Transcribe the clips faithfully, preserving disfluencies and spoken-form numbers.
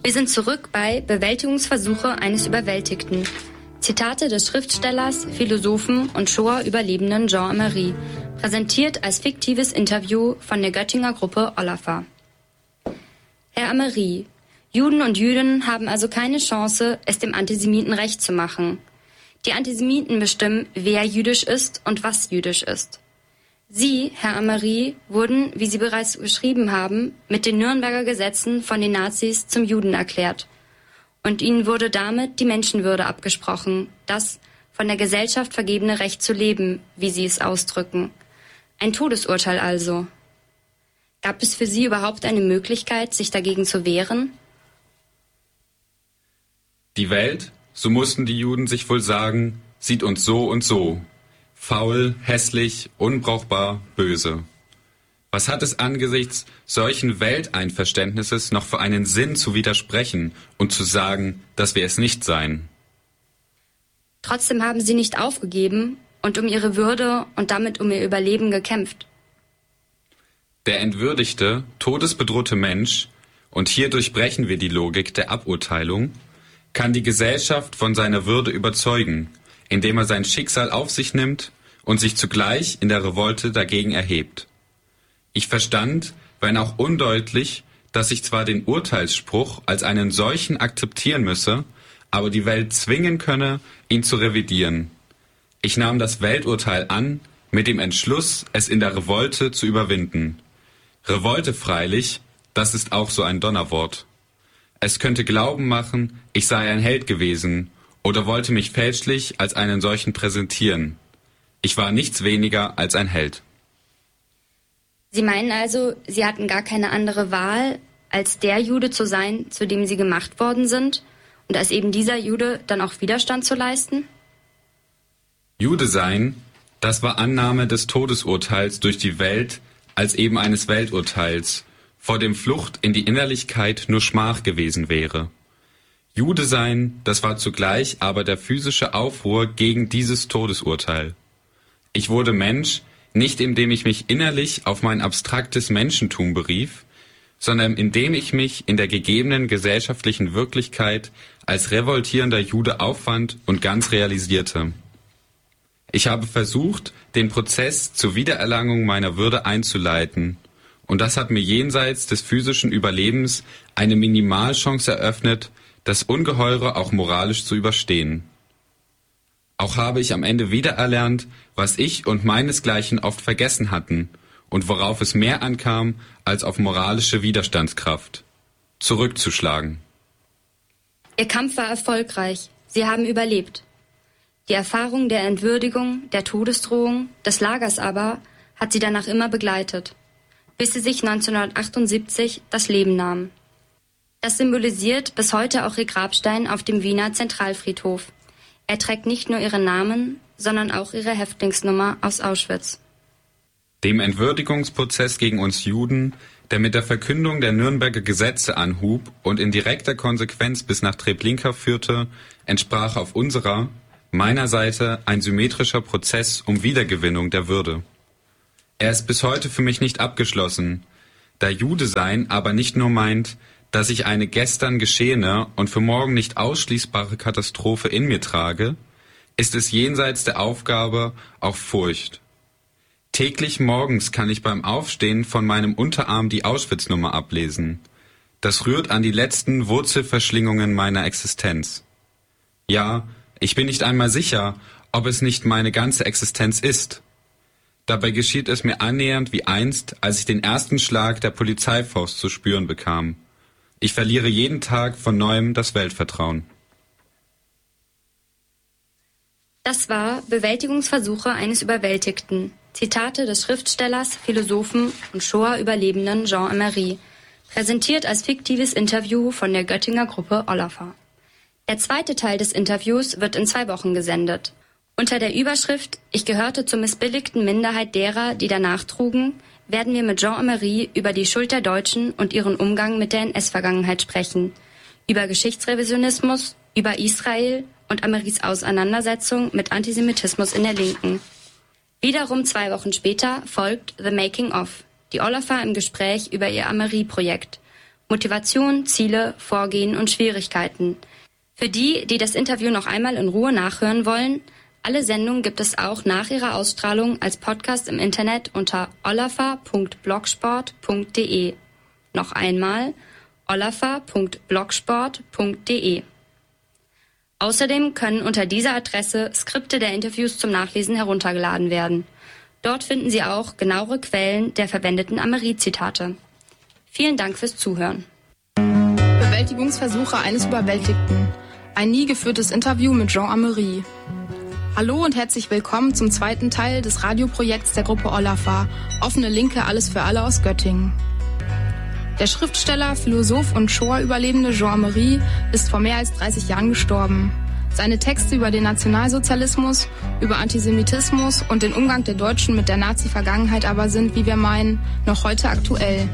Wir sind zurück bei Bewältigungsversuche eines Überwältigten. Zitate des Schriftstellers, Philosophen und Shoah-Überlebenden Jean Amery, präsentiert als fiktives Interview von der Göttinger Gruppe Olafa. Herr Amery, Juden und Jüdinnen haben also keine Chance, es dem Antisemiten recht zu machen. Die Antisemiten bestimmen, wer jüdisch ist und was jüdisch ist. Sie, Herr Amery, wurden, wie Sie bereits beschrieben haben, mit den Nürnberger Gesetzen von den Nazis zum Juden erklärt. Und ihnen wurde damit die Menschenwürde abgesprochen, das von der Gesellschaft vergebene Recht zu leben, wie sie es ausdrücken. Ein Todesurteil also. Gab es für Sie überhaupt eine Möglichkeit, sich dagegen zu wehren? Die Welt, so mussten die Juden sich wohl sagen, sieht uns so und so. Faul, hässlich, unbrauchbar, böse. Was hat es angesichts solchen Welteinverständnisses noch für einen Sinn zu widersprechen und zu sagen, dass wir es nicht seien? Trotzdem haben Sie nicht aufgegeben und um Ihre Würde und damit um Ihr Überleben gekämpft. Der entwürdigte, todesbedrohte Mensch, und hier durchbrechen wir die Logik der Aburteilung, kann die Gesellschaft von seiner Würde überzeugen, indem er sein Schicksal auf sich nimmt und sich zugleich in der Revolte dagegen erhebt. Ich verstand, wenn auch undeutlich, dass ich zwar den Urteilsspruch als einen solchen akzeptieren müsse, aber die Welt zwingen könne, ihn zu revidieren. Ich nahm das Welturteil an, mit dem Entschluss, es in der Revolte zu überwinden. Revolte freilich, das ist auch so ein Donnerwort. Es könnte Glauben machen, ich sei ein Held gewesen, oder wollte mich fälschlich als einen solchen präsentieren. Ich war nichts weniger als ein Held. Sie meinen also, Sie hatten gar keine andere Wahl, als der Jude zu sein, zu dem Sie gemacht worden sind, und als eben dieser Jude dann auch Widerstand zu leisten? Jude sein, das war Annahme des Todesurteils durch die Welt als eben eines Welturteils, vor dem Flucht in die Innerlichkeit nur Schmach gewesen wäre. Jude sein, das war zugleich aber der physische Aufruhr gegen dieses Todesurteil. Ich wurde Mensch, nicht indem ich mich innerlich auf mein abstraktes Menschentum berief, sondern indem ich mich in der gegebenen gesellschaftlichen Wirklichkeit als revoltierender Jude auffand und ganz realisierte. Ich habe versucht, den Prozess zur Wiedererlangung meiner Würde einzuleiten, und das hat mir jenseits des physischen Überlebens eine Minimalchance eröffnet, das Ungeheure auch moralisch zu überstehen. Auch habe ich am Ende wiedererlernt, was ich und meinesgleichen oft vergessen hatten und worauf es mehr ankam als auf moralische Widerstandskraft: zurückzuschlagen. Ihr Kampf war erfolgreich. Sie haben überlebt. Die Erfahrung der Entwürdigung, der Todesdrohung, des Lagers aber hat sie danach immer begleitet, bis sie sich neunzehnhundertachtundsiebzig das Leben nahmen. Das symbolisiert bis heute auch ihr Grabstein auf dem Wiener Zentralfriedhof. Er trägt nicht nur ihren Namen, sondern auch ihre Häftlingsnummer aus Auschwitz. Dem Entwürdigungsprozess gegen uns Juden, der mit der Verkündung der Nürnberger Gesetze anhub und in direkter Konsequenz bis nach Treblinka führte, entsprach auf unserer, meiner Seite ein symmetrischer Prozess um Wiedergewinnung der Würde. Er ist bis heute für mich nicht abgeschlossen, da Jude sein aber nicht nur meint, dass ich eine gestern geschehene und für morgen nicht ausschließbare Katastrophe in mir trage, ist es jenseits der Aufgabe auch Furcht. Täglich morgens kann ich beim Aufstehen von meinem Unterarm die Auschwitz-Nummer ablesen. Das rührt an die letzten Wurzelverschlingungen meiner Existenz. Ja, ich bin nicht einmal sicher, ob es nicht meine ganze Existenz ist. Dabei geschieht es mir annähernd wie einst, als ich den ersten Schlag der Polizeifaust zu spüren bekam. Ich verliere jeden Tag von neuem das Weltvertrauen. Das war Bewältigungsversuche eines Überwältigten. Zitate des Schriftstellers, Philosophen und Shoah-Überlebenden Jean Amery. Präsentiert als fiktives Interview von der Göttinger Gruppe Olafa. Der zweite Teil des Interviews wird in zwei Wochen gesendet. Unter der Überschrift »Ich gehörte zur missbilligten Minderheit derer, die danach trugen«, werden wir mit Jean Amery über die Schuld der Deutschen und ihren Umgang mit der N S-Vergangenheit sprechen, über Geschichtsrevisionismus, über Israel und Amerys Auseinandersetzung mit Antisemitismus in der Linken. Wiederum zwei Wochen später folgt The Making of, die Olafa im Gespräch über ihr Amery-Projekt, Motivation, Ziele, Vorgehen und Schwierigkeiten. Für die, die das Interview noch einmal in Ruhe nachhören wollen, alle Sendungen gibt es auch nach ihrer Ausstrahlung als Podcast im Internet unter olafa punkt blogsport punkt de. Noch einmal olafa punkt blogsport punkt de. Außerdem können unter dieser Adresse Skripte der Interviews zum Nachlesen heruntergeladen werden. Dort finden Sie auch genauere Quellen der verwendeten Amerie-Zitate. Vielen Dank fürs Zuhören. Bewältigungsversuche eines Überwältigten. Ein nie geführtes Interview mit Jean Amerie. Hallo und herzlich willkommen zum zweiten Teil des Radioprojekts der Gruppe Olafa. Offene Linke, alles für alle aus Göttingen. Der Schriftsteller, Philosoph und Shoah-Überlebende Jean Amerie ist vor mehr als dreißig Jahren gestorben. Seine Texte über den Nationalsozialismus, über Antisemitismus und den Umgang der Deutschen mit der Nazi-Vergangenheit aber sind, wie wir meinen, noch heute aktuell.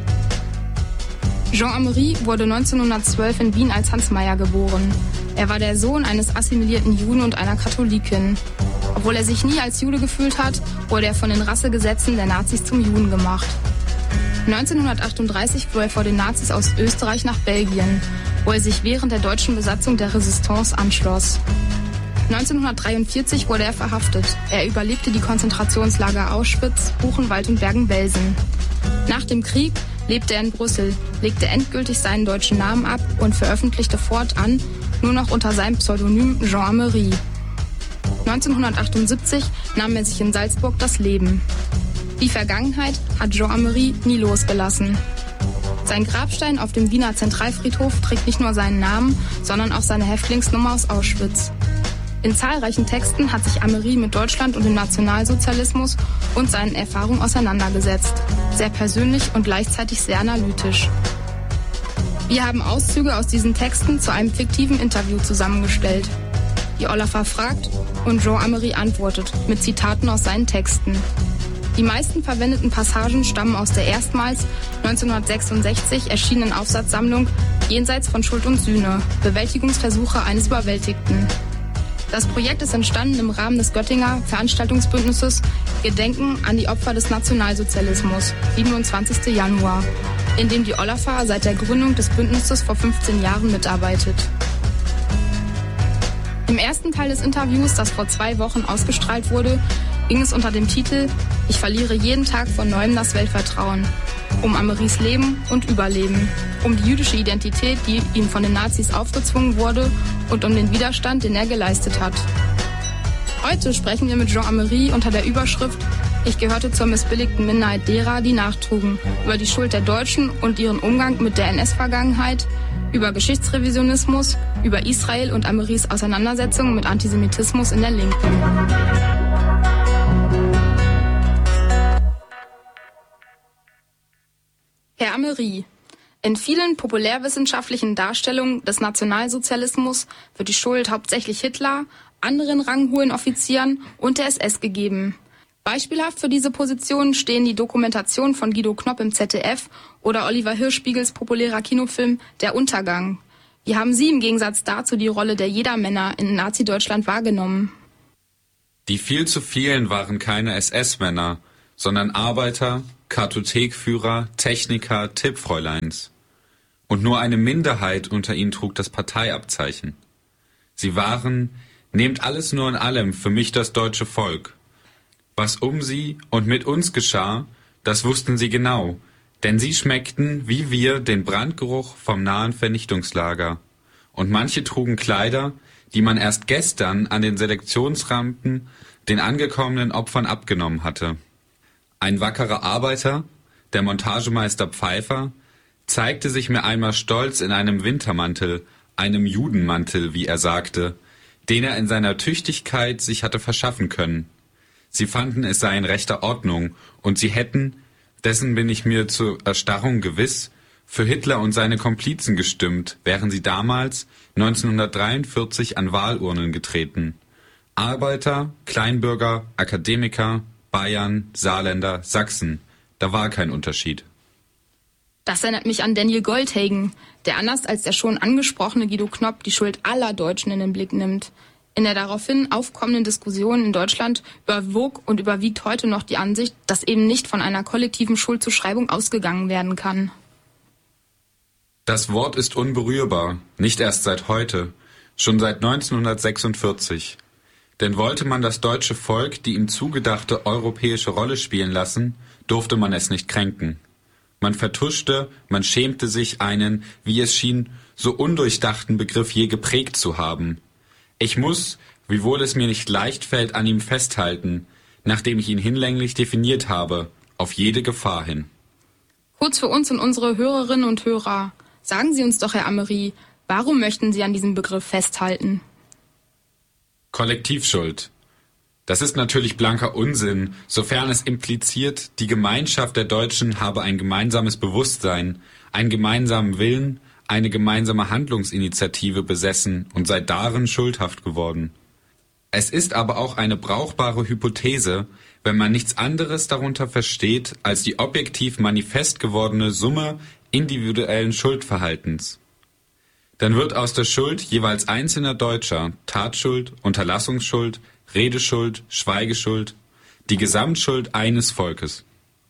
Jean Amerie wurde neunzehnhundertzwölf in Wien als Hans Meyer geboren. Er war der Sohn eines assimilierten Juden und einer Katholikin. Obwohl er sich nie als Jude gefühlt hat, wurde er von den Rassegesetzen der Nazis zum Juden gemacht. neunzehnhundertachtunddreißig floh er vor den Nazis aus Österreich nach Belgien, wo er sich während der deutschen Besatzung der Resistance anschloss. neunzehnhundertdreiundvierzig wurde er verhaftet. Er überlebte die Konzentrationslager Auschwitz, Buchenwald und Bergen-Belsen. Nach dem Krieg lebte er in Brüssel, legte endgültig seinen deutschen Namen ab und veröffentlichte fortan nur noch unter seinem Pseudonym Jean Amerie. neunzehnhundertachtundsiebzig nahm er sich in Salzburg das Leben. Die Vergangenheit hat Jean Amerie nie losgelassen. Sein Grabstein auf dem Wiener Zentralfriedhof trägt nicht nur seinen Namen, sondern auch seine Häftlingsnummer aus Auschwitz. In zahlreichen Texten hat sich Amerie mit Deutschland und dem Nationalsozialismus und seinen Erfahrungen auseinandergesetzt. Sehr persönlich und gleichzeitig sehr analytisch. Wir haben Auszüge aus diesen Texten zu einem fiktiven Interview zusammengestellt. Die Olafa fragt und Jean Amerie antwortet mit Zitaten aus seinen Texten. Die meisten verwendeten Passagen stammen aus der erstmals neunzehnhundertsechsundsechzig erschienenen Aufsatzsammlung Jenseits von Schuld und Sühne, Bewältigungsversuche eines Überwältigten. Das Projekt ist entstanden im Rahmen des Göttinger Veranstaltungsbündnisses Gedenken an die Opfer des Nationalsozialismus, siebenundzwanzigsten Januar, in dem die Olafa seit der Gründung des Bündnisses vor fünfzehn Jahren mitarbeitet. Im ersten Teil des Interviews, das vor zwei Wochen ausgestrahlt wurde, ging es unter dem Titel »Ich verliere jeden Tag von neuem das Weltvertrauen« um Ameries Leben und Überleben, um die jüdische Identität, die ihm von den Nazis aufgezwungen wurde und um den Widerstand, den er geleistet hat. Heute sprechen wir mit Jean Amerie unter der Überschrift »Ich gehörte zur missbilligten Minderheit derer, die nachtrugen«, über die Schuld der Deutschen und ihren Umgang mit der N S-Vergangenheit, über Geschichtsrevisionismus, über Israel und Ameries Auseinandersetzung mit Antisemitismus in der Linken. Herr Amerie, in vielen populärwissenschaftlichen Darstellungen des Nationalsozialismus wird die Schuld hauptsächlich Hitler, anderen ranghohen Offizieren und der S S gegeben. Beispielhaft für diese Position stehen die Dokumentationen von Guido Knopp im Z D F oder Oliver Hirschspiegels populärer Kinofilm Der Untergang. Wie haben Sie im Gegensatz dazu die Rolle der Jedermänner in Nazi-Deutschland wahrgenommen? Die viel zu vielen waren keine S S-Männer, sondern Arbeiter, Kartothekführer, Techniker, Tippfräuleins. Und nur eine Minderheit unter ihnen trug das Parteiabzeichen. Sie waren, nehmt alles nur in allem, für mich das deutsche Volk. Was um sie und mit uns geschah, das wussten sie genau, denn sie schmeckten, wie wir, den Brandgeruch vom nahen Vernichtungslager. Und manche trugen Kleider, die man erst gestern an den Selektionsrampen den angekommenen Opfern abgenommen hatte. Ein wackerer Arbeiter, der Montagemeister Pfeiffer, zeigte sich mir einmal stolz in einem Wintermantel, einem Judenmantel, wie er sagte, den er in seiner Tüchtigkeit sich hatte verschaffen können. Sie fanden, es sei in rechter Ordnung, und sie hätten, dessen bin ich mir zur Erstarrung gewiss, für Hitler und seine Komplizen gestimmt, wären sie damals, neunzehnhundertdreiundvierzig, an Wahlurnen getreten. Arbeiter, Kleinbürger, Akademiker, Bayern, Saarländer, Sachsen. Da war kein Unterschied. Das erinnert mich an Daniel Goldhagen, der anders als der schon angesprochene Guido Knopp die Schuld aller Deutschen in den Blick nimmt. In der daraufhin aufkommenden Diskussion in Deutschland überwog und überwiegt heute noch die Ansicht, dass eben nicht von einer kollektiven Schuldzuschreibung ausgegangen werden kann. Das Wort ist unberührbar, nicht erst seit heute, schon seit neunzehnhundertsechsundvierzig. Denn wollte man das deutsche Volk die ihm zugedachte europäische Rolle spielen lassen, durfte man es nicht kränken. Man vertuschte, man schämte sich, einen, wie es schien, so undurchdachten Begriff je geprägt zu haben. Ich muss, wiewohl es mir nicht leicht fällt, an ihm festhalten, nachdem ich ihn hinlänglich definiert habe, auf jede Gefahr hin. Kurz für uns und unsere Hörerinnen und Hörer, sagen Sie uns doch, Herr Amery, warum möchten Sie an diesem Begriff festhalten? Kollektivschuld. Das ist natürlich blanker Unsinn, sofern es impliziert, die Gemeinschaft der Deutschen habe ein gemeinsames Bewusstsein, einen gemeinsamen Willen, eine gemeinsame Handlungsinitiative besessen und sei darin schuldhaft geworden. Es ist aber auch eine brauchbare Hypothese, wenn man nichts anderes darunter versteht als die objektiv manifest gewordene Summe individuellen Schuldverhaltens. Dann wird aus der Schuld jeweils einzelner Deutscher Tatschuld, Unterlassungsschuld, Redeschuld, Schweigeschuld, die Gesamtschuld eines Volkes.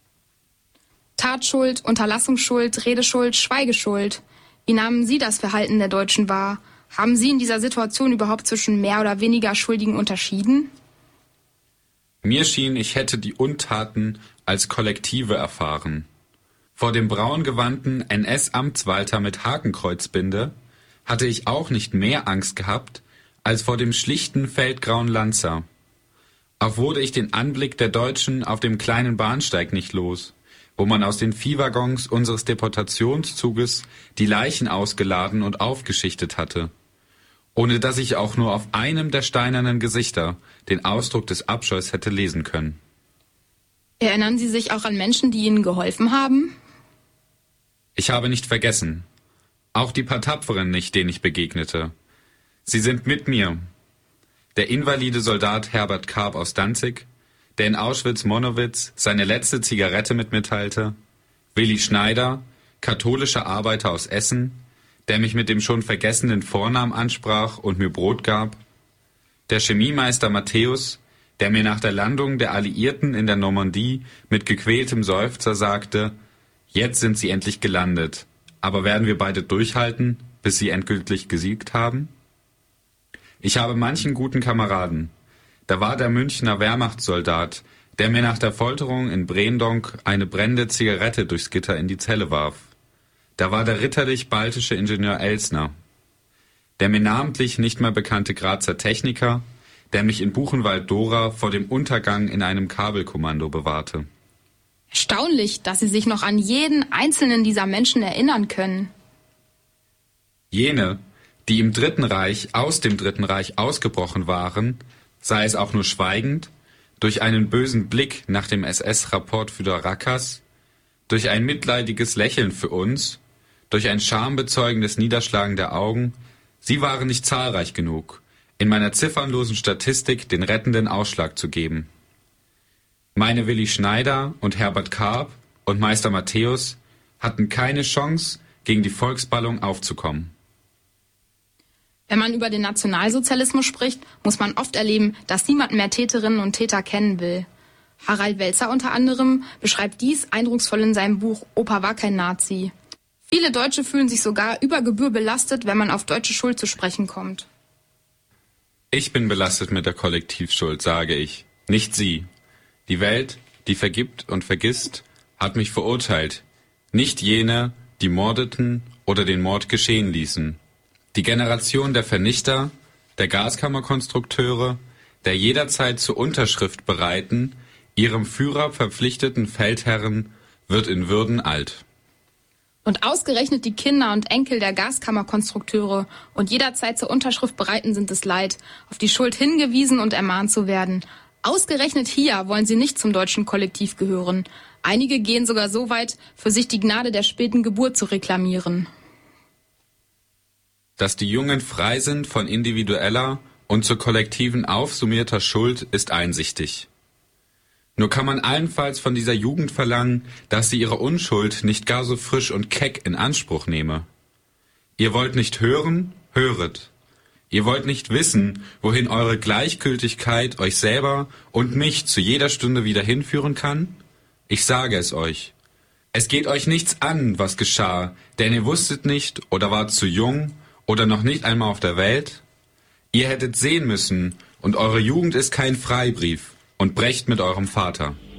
Tatschuld, Unterlassungsschuld, Redeschuld, Schweigeschuld. Wie nahmen Sie das Verhalten der Deutschen wahr? Haben Sie in dieser Situation überhaupt zwischen mehr oder weniger Schuldigen unterschieden? Mir schien, ich hätte die Untaten als Kollektive erfahren. Vor dem braungewandten N S-Amtswalter mit Hakenkreuzbinde hatte ich auch nicht mehr Angst gehabt, als vor dem schlichten feldgrauen Lanzer. Auch wurde ich den Anblick der Deutschen auf dem kleinen Bahnsteig nicht los, wo man aus den Viehwaggons unseres Deportationszuges die Leichen ausgeladen und aufgeschichtet hatte, ohne dass ich auch nur auf einem der steinernen Gesichter den Ausdruck des Abscheus hätte lesen können. Erinnern Sie sich auch an Menschen, die Ihnen geholfen haben? Ich habe nicht vergessen, auch die paar Tapferen nicht, denen ich begegnete. Sie sind mit mir. Der invalide Soldat Herbert Karp aus Danzig, der in Auschwitz-Monowitz seine letzte Zigarette mit mir teilte, Willi Schneider, katholischer Arbeiter aus Essen, der mich mit dem schon vergessenen Vornamen ansprach und mir Brot gab, der Chemiemeister Matthäus, der mir nach der Landung der Alliierten in der Normandie mit gequältem Seufzer sagte, jetzt sind sie endlich gelandet, aber werden wir beide durchhalten, bis sie endgültig gesiegt haben? Ich habe manchen guten Kameraden. Da war der Münchner Wehrmachtssoldat, der mir nach der Folterung in Breendonk eine brennende Zigarette durchs Gitter in die Zelle warf. Da war der ritterlich-baltische Ingenieur Elsner. Der mir namentlich nicht mehr bekannte Grazer Techniker, der mich in Buchenwald-Dora vor dem Untergang in einem Kabelkommando bewahrte. Erstaunlich, dass Sie sich noch an jeden einzelnen dieser Menschen erinnern können. Jene, die im Dritten Reich aus dem Dritten Reich ausgebrochen waren, sei es auch nur schweigend, durch einen bösen Blick nach dem S S-Rapport Führer Rackers, durch ein mitleidiges Lächeln für uns, durch ein schambezeugendes Niederschlagen der Augen, sie waren nicht zahlreich genug, in meiner ziffernlosen Statistik den rettenden Ausschlag zu geben. Meine Willi Schneider und Herbert Karp und Meister Matthäus hatten keine Chance, gegen die Volksballung aufzukommen. Wenn man über den Nationalsozialismus spricht, muss man oft erleben, dass niemand mehr Täterinnen und Täter kennen will. Harald Welzer unter anderem beschreibt dies eindrucksvoll in seinem Buch Opa war kein Nazi. Viele Deutsche fühlen sich sogar über Gebühr belastet, wenn man auf deutsche Schuld zu sprechen kommt. Ich bin belastet mit der Kollektivschuld, sage ich, nicht Sie. Die Welt, die vergibt und vergisst, hat mich verurteilt, nicht jene, die mordeten oder den Mord geschehen ließen. Die Generation der Vernichter, der Gaskammerkonstrukteure, der jederzeit zur Unterschrift bereiten, ihrem Führer verpflichteten Feldherren wird in Würden alt. Und ausgerechnet die Kinder und Enkel der Gaskammerkonstrukteure und jederzeit zur Unterschrift bereiten sind es leid, auf die Schuld hingewiesen und ermahnt zu werden. Ausgerechnet hier wollen sie nicht zum deutschen Kollektiv gehören. Einige gehen sogar so weit, für sich die Gnade der späten Geburt zu reklamieren. Dass die Jungen frei sind von individueller und zur kollektiven aufsummierter Schuld, ist einsichtig. Nur kann man allenfalls von dieser Jugend verlangen, dass sie ihre Unschuld nicht gar so frisch und keck in Anspruch nehme. Ihr wollt nicht hören, höret. Ihr wollt nicht wissen, wohin eure Gleichgültigkeit euch selber und mich zu jeder Stunde wieder hinführen kann? Ich sage es euch. Es geht euch nichts an, was geschah, denn ihr wusstet nicht oder wart zu jung oder noch nicht einmal auf der Welt. Ihr hättet sehen müssen, und eure Jugend ist kein Freibrief, und brecht mit eurem Vater.